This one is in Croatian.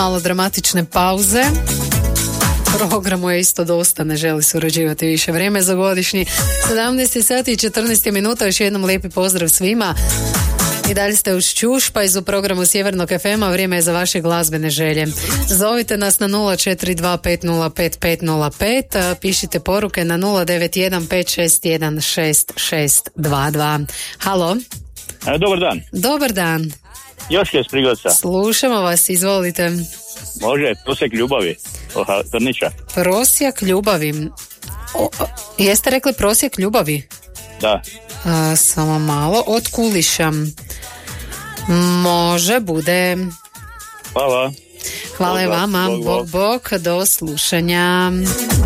malo dramatične pauze. Programu je isto dosta, ne želi surađivati više. Vrijeme za godišnji 17 sati i 14 minuta. Još jednom lijepi pozdrav svima. I dalje ste uz Čušpajz u programu Sjevernog FM-a. Vrijeme je za vaše glazbene želje. Zovite nas na 042505505. Pišite poruke na 091561622. Halo. Dobar dan. Dobar dan. Joška iz Prigorca. Slušamo vas, izvolite. Može, prosjek ljubavi. Trnića. Prosjek ljubavi. Jeste rekli prosjek ljubavi? Da. Samo malo. Od Kuliša. Može, bude. Hvala. Hvala i vama. Bog, do slušanja.